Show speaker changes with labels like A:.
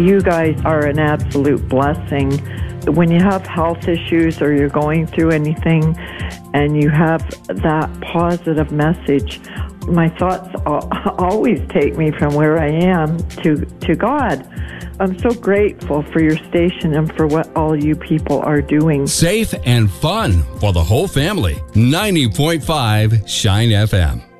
A: You guys are an absolute blessing. When you have health issues or you're going through anything and you have that positive message, my thoughts always take me from where I am to God. I'm so grateful for your station and for what all you people are doing.
B: Safe and fun for the whole family. 90.5 Shine FM.